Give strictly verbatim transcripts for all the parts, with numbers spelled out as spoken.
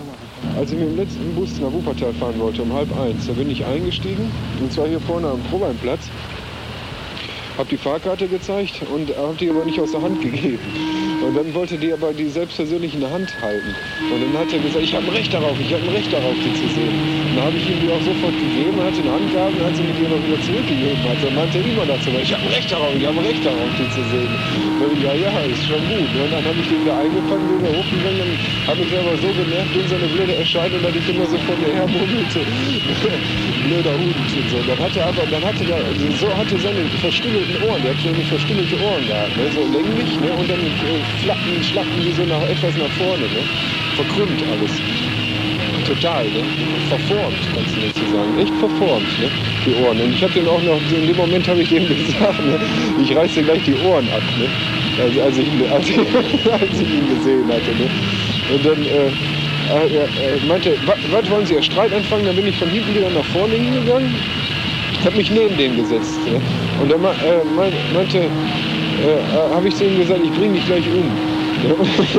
Als ich mit dem letzten Bus nach Wuppertal fahren wollte, um halb eins, da bin ich eingestiegen, und zwar hier vorne am Probeinplatz. Hab die Fahrkarte gezeigt und hab die aber nicht aus der Hand gegeben. Und dann wollte die aber die selbstpersönlich in der Hand halten. Und dann hat er gesagt, ich habe ein Recht darauf, ich habe ein Recht darauf, die zu sehen. Und dann habe ich ihm die auch sofort gegeben, hat sie in der Hand gehabt und hat sie mir die aber wieder zurückgegeben. Also er meinte immer dazu, ich habe ein Recht darauf, ich habe ein Recht darauf, die zu sehen. Und ich, ja, ja, ist schon gut. Und dann habe ich die wieder eingefangen, bin wieder hochgegangen, dann habe ich aber so genervt, in so eine blöde Erscheinung, dass ich immer so von mir her murmelte. Blöder Hudenchen. So. Dann hatte aber, dann hatte der, so hatte seine verstümmelten Ohren, der hat so verstümmelte Ohren gehabt, ne? So länglich, ne? Und dann äh, flacken, schlacken die so nach, etwas nach vorne, ne? Verkrümmt alles. Total, ne? Verformt, kannst du dazu sagen. Echt verformt, ne? Die Ohren. Und ich habe den auch noch, in dem Moment habe ich dem gesagt, ne? Ich reiß dir gleich die Ohren ab, ne? Also, als, ich, als, ich, als ich ihn gesehen hatte, ne? Und dann, äh, er äh, meinte, was wollen Sie, Ihr Streit anfangen? Dann bin ich von hinten wieder nach vorne hingegangen. Ich habe mich neben den gesetzt. Ne? Und er äh, meinte, äh, habe ich zu ihm gesagt, ich bringe dich gleich um. Ne?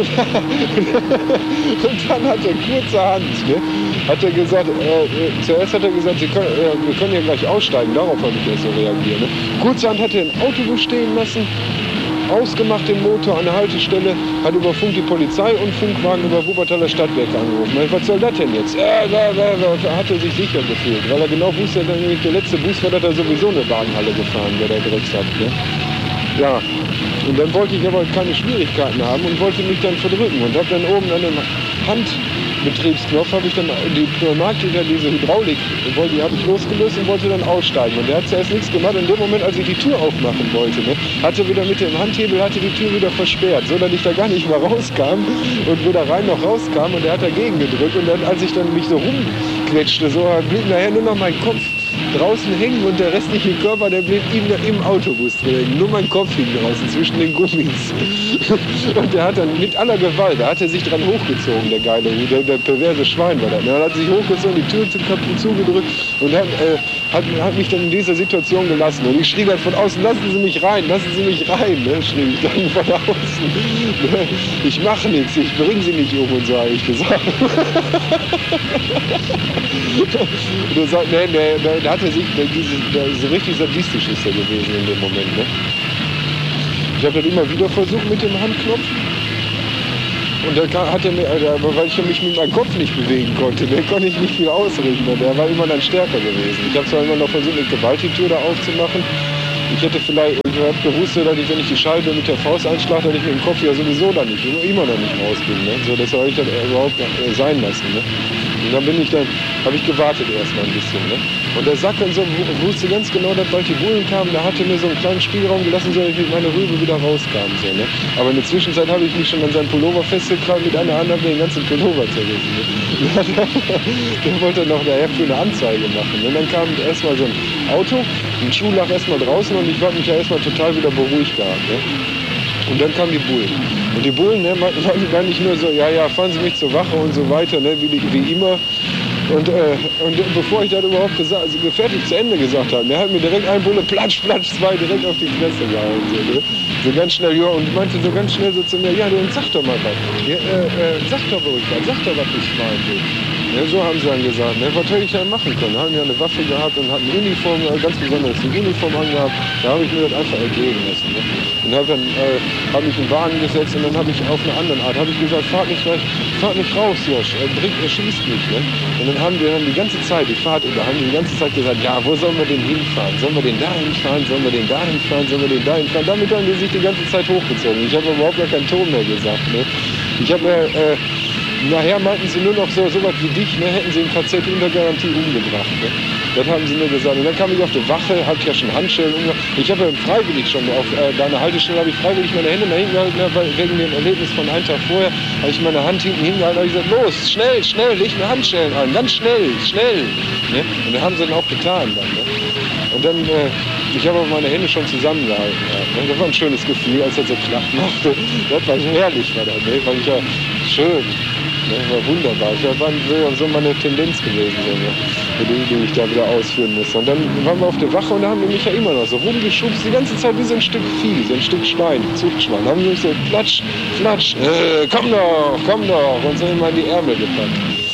Und dann hat er kurzerhand, ne, hat er gesagt, äh, zuerst hat er gesagt, Sie können, äh, wir können ja gleich aussteigen, darauf habe ich erst so reagiert. Ne? Kurzerhand hat er ein Autobus stehen lassen, ausgemacht den Motor an der Haltestelle, hat über Funk die Polizei und Funkwagen über Wuppertaler Stadtwerke angerufen. Was soll das denn jetzt? Äh, da, da, da hat er sich sicher gefühlt, weil er genau wusste, dass nämlich der letzte Bus war, dass er sowieso eine Wagenhalle gefahren, der der Drecksack. Ne? Ja, und dann wollte ich aber keine Schwierigkeiten haben und wollte mich dann verdrücken und habe dann oben an dem Handbetriebsknopf habe ich dann die Pneumatik, diese Hydraulik, die habe ich losgelöst und wollte dann aussteigen. Und der hat zuerst nichts gemacht. In dem Moment, als ich die Tür aufmachen wollte, ne, hatte wieder mit dem Handhebel hatte die Tür wieder versperrt, so dass ich da gar nicht mehr rauskam und weder rein noch rauskam. Und der hat dagegen gedrückt. Und dann, als ich dann mich so rumquetschte, so blieb nachher nur noch mein Kopf draußen hängen und der restliche Körper, der blieb ihm im Autobus drin. Nur mein Kopf hing draußen zwischen den Gummis. Und der hat dann mit aller Gewalt, da hat er sich dran hochgezogen, der geile, der, der perverse Schwein war das. Er hat sich hochgezogen, die Tür zugedrückt und hat, äh, hat, hat mich dann in dieser Situation gelassen. Und ich schrie dann von außen, lassen Sie mich rein, lassen Sie mich rein, ne, schrie ich dann von außen. Ich mache nichts, ich bringe Sie nicht um und so, habe ich gesagt. Und er sagt, nee, nee, da hat er sich, so richtig sadistisch ist er gewesen in dem Moment. Ne? Ich habe das immer wieder versucht mit dem Handknopf. Und da hat er mir, weil ich mich mit meinem Kopf nicht bewegen konnte, der konnte ich nicht viel ausrichten. Der war immer dann stärker gewesen. Ich habe zwar immer noch versucht, mit Gewalt die Tür da aufzumachen. Ich hätte vielleicht, ich habe gewusst, dass ich, wenn ich die Scheibe mit der Faust einschlage, dass ich mit dem Kopf ja sowieso dann nicht, immer noch nicht raus bin. Ne? So, das habe ich dann überhaupt sein lassen. Ne? Und dann bin ich dann, habe ich gewartet erstmal ein bisschen. Ne? Und der Sack dann so, wusste ganz genau, dass bald die Bullen kamen, da hatte mir so einen kleinen Spielraum gelassen, so dass ich mit meiner Rübe wieder rauskam. So, ne? Aber in der Zwischenzeit habe ich mich schon an seinen Pullover festgekrallt, mit einer Hand den ganzen Pullover zerrissen. Ne? Der wollte dann noch nachher für eine Anzeige machen. Und dann kam erstmal so ein Auto, ein Schuh lag erstmal draußen und ich habe mich ja erstmal total wieder beruhigt gehabt. Ne? Und dann kamen die Bullen. Und die Bullen, ne, waren gar nicht nur so, ja, ja, fahren Sie mich zur Wache und so weiter, ne, wie, wie immer. Und, äh, und bevor ich das überhaupt gesagt, also fertig zu Ende gesagt habe, der hat mir direkt ein Bulle, platsch, platsch, zwei direkt auf die Fresse gehauen. So, ne? So ganz schnell, ja, und meinte so ganz schnell so zu mir, ja, du, sag doch mal was. Ja, äh, äh, sag doch ruhig was, sag doch was, du Schwein, du. Ja, so haben sie dann gesagt, ne? Was hätte ich dann machen können? Haben ja eine Waffe gehabt und hatten Uniform, ganz besonders die Uniform angehabt. Da habe ich mir das einfach ergeben lassen. Ne? Und habe dann äh, hab mich in den Wagen gesetzt und dann habe ich auf eine andere Art, habe ich gesagt, fahrt nicht, fahrt nicht raus, Josch, er, bringt, er schießt mich. Ne? Und dann haben wir dann die ganze Zeit, die Fahrt über, haben die die ganze Zeit gesagt, ja, wo sollen wir denn hinfahren? Sollen wir den dahin fahren? Sollen wir den dahin fahren? Sollen wir den dahin fahren? Damit haben die sich die ganze Zeit hochgezogen. Ich habe überhaupt gar keinen Ton mehr gesagt. Ne? Ich habe mir... Äh, Nachher meinten sie nur noch so, so was wie dich, ne, hätten sie im K Z unter Garantie umgebracht. Ne? Das haben sie nur gesagt. Und dann kam ich auf die Wache, hatte ja schon Handschellen umgebracht. Ich habe ja freiwillig schon auf äh, deiner Haltestelle, habe ich freiwillig meine Hände nach hinten gehalten, ne, wegen dem Erlebnis von einem Tag vorher, habe ich meine Hand hinten hingehalten und habe gesagt, los, schnell, schnell, leg mir Handschellen an, ganz schnell, schnell. Ne? Und das haben sie dann auch getan. Dann, ne? Und dann, äh, ich habe aber meine Hände schon zusammengehalten. Ja, ne? Das war ein schönes Gefühl, als das so knapp machte. Das war herrlich, war das, ne? Weil ich ja schön. Das war wunderbar. Das war so meine Tendenz gewesen, so, ne? die, die ich da wieder ausführen musste. Und dann waren wir auf der Wache und da haben die mich ja immer noch so rumgeschubst, die ganze Zeit wie so ein Stück Vieh, so ein Stück Schwein, Zuchtschwein. Da haben die mich so platsch, platsch, äh, komm doch, komm doch, und so immer in die Ärmel gepackt.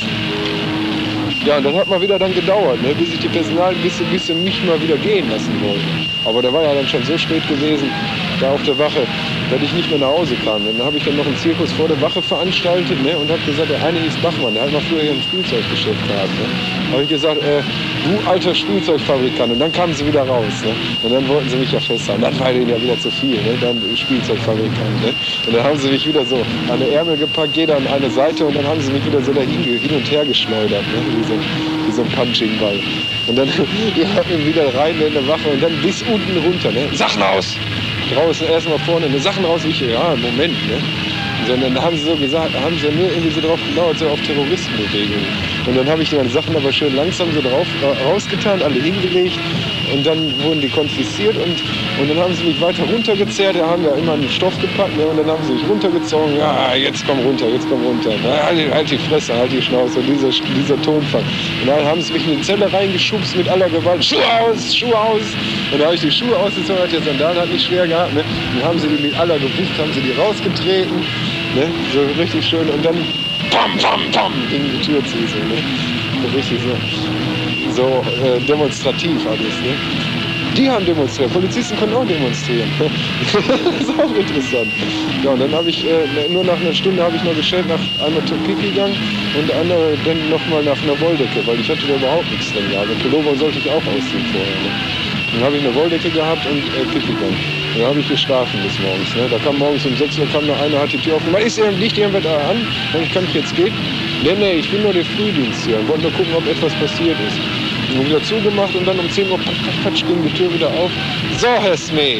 Ja, und das hat mal wieder dann gedauert, ne, bis ich die Personal ein bisschen, bisschen mich mal wieder gehen lassen wollte. Aber da war ja dann schon so spät gewesen, da auf der Wache, dass ich nicht mehr nach Hause kam. Und dann habe ich dann noch einen Zirkus vor der Wache veranstaltet, ne, und habe gesagt, der eine hieß Bachmann, der hat mal früher hier ein Spielzeuggeschäft gehabt. Ne. Habe ich gesagt, äh, du alter Spielzeugfabrikant. Und dann kamen sie wieder raus. Ne. Und dann wollten sie mich ja festhalten. Dann war denen ja wieder zu viel, ne, dann Spielzeugfabrikant. Ne. Und dann haben sie mich wieder so an der Ärmel gepackt, jeder an eine Seite, und dann haben sie mich wieder so dahin hin und her geschleudert, ne, wie so, wie so ein Punching-Ball. Und dann ja, wieder rein in der Wache und dann bis unten runter. Ne. Sachen aus! Draußen erstmal vorne eine Sachen raus. Ich, ja, Moment, ne? Sondern haben sie so gesagt, haben sie nur irgendwie so drauf gelauert, so auf Terroristenbewegungen. Und dann habe ich meine Sachen aber schön langsam so drauf rausgetan, alle hingelegt, und dann wurden die konfisziert, und, und dann haben sie mich weiter runtergezerrt, da haben wir immer einen Stoff gepackt, ne, und dann haben sie mich runtergezogen, ja, jetzt komm runter, jetzt komm runter, na, halt, halt die Fresse, halt die Schnauze, und dieser, dieser Tonfall. Und dann haben sie mich in die Zelle reingeschubst mit aller Gewalt, Schuhe aus, Schuhe aus, und da habe ich die Schuhe ausgezogen, hat der Sandalen hat nicht schwer gehabt, ne, dann haben sie die mit aller Gewalt, haben sie die rausgetreten, ne, so richtig schön, und dann pam, pam, pam, gegen die Tür zu, so, ne, so richtig so, so äh, demonstrativ alles, ne. Die haben demonstriert, Polizisten können auch demonstrieren. Das ist auch interessant. Ja, und dann habe ich, äh, nur nach einer Stunde habe ich noch gestellt, nach einmal zur Pipi gegangen und andere dann nochmal nach einer Wolldecke, weil ich hatte da überhaupt nichts drin gehabt. Und Pullover sollte ich auch ausziehen vorher. Ne? Dann habe ich eine Wolldecke gehabt und äh, Pipi gegangen. Und dann habe ich geschlafen bis morgens. Ne? Da kam morgens um sechs Uhr kam noch einer, hat die Tür aufgemacht. Ist liegt irgendwas da an? Und kann ich jetzt gehen? Nee, nee, ich bin nur der Frühdienst hier und wollte nur gucken, ob etwas passiert ist. Und wieder zugemacht, und dann um zehn Uhr patsch, patsch, patsch, ging die Tür wieder auf. So, Herr Smee,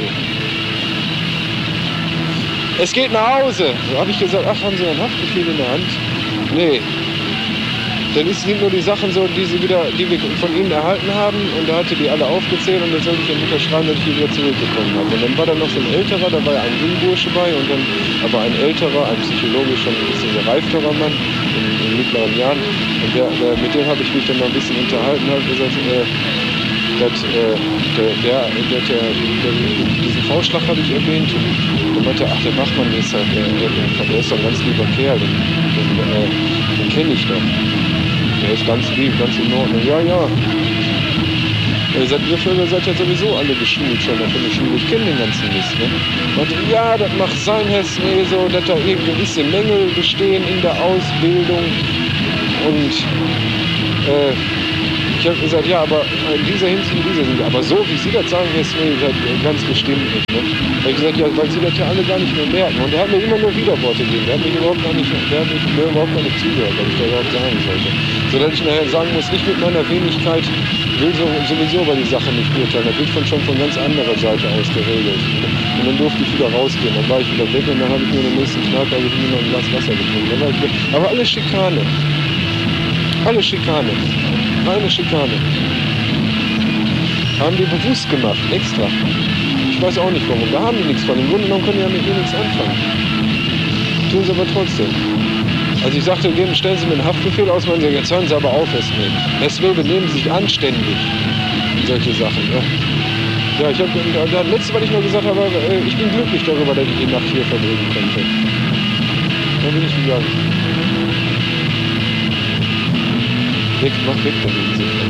es geht nach Hause. Da habe ich gesagt, ach, haben Sie ein Haftbefehl in der Hand? Nee. Dann sind nur die Sachen so, die, sie wieder, die wir von Ihnen erhalten haben, und da hatte die alle aufgezählt, und dann sollte ich dann unterschreiben, dass ich die wieder zurückbekommen habe. Und dann war da noch so ein älterer, da war ja ein Jungbursche bei, und dann aber ein älterer, ein psychologisch schon ein bisschen gereifterer Mann in, in mittleren Jahren. Und der, der, mit dem habe ich mich dann noch ein bisschen unterhalten, habe gesagt, äh, dass, äh, der, der, der, der, der, diesen Vorschlag habe ich erwähnt, und meinte, ach, der Bachmann ist halt, der, der, der ist doch ein ganz lieber Kerl, den, den, äh, den kenne ich doch. Der ist ganz lieb, ganz in Ordnung. Ja, ja. Ihr seid, ihr Vögel seid ja sowieso alle geschult schon von der Schule. Ich kenne den ganzen Mist, ne? Und ja, das mag sein, Herr Smee, so, dass da eben gewisse Mängel bestehen in der Ausbildung. Und äh, ich habe gesagt, ja, aber in dieser Hinsicht, in dieser Hinsicht. Aber so, wie Sie das sagen, Herr Smee, das ganz bestimmt nicht, ne? Da habe ich gesagt, ja, weil Sie das ja alle gar nicht mehr merken. Und er hat mir immer nur Widerworte gegeben. Der hat mich überhaupt gar nicht, der hat mich mir überhaupt gar nicht zugehört, was ich da überhaupt sagen sollte. So dass ich nachher sagen muss, nicht mit meiner Wenigkeit, will so, sowieso über die Sache nicht urteilen. Das wird von, schon von ganz anderer Seite aus geregelt. Und dann durfte ich wieder rausgehen. Dann war ich wieder weg, und dann habe ich mir den nächsten Tag habe ich mir noch ein Glas Wasser getrunken. Dann war ich weg. Aber alles Schikane. Alles Schikane. Reine Schikane. Haben die bewusst gemacht, extra. Ich weiß auch nicht warum. Da haben die nichts von. Im Grunde genommen können die ja mit mir nichts anfangen. Tun sie aber trotzdem. Also ich sagte, geben, stellen Sie mir einen Haftbefehl aus, meinen Sie, jetzt hören Sie aber auf, Herr Smee. Herr Smee, benehmen Sie sich anständig. Solche Sachen. Ja, ja ich habe, das letzte, was ich noch gesagt habe, ich bin glücklich darüber, dass ich die Nacht hier verbringen konnte. Dann bin ich gegangen. Weg, mach weg, da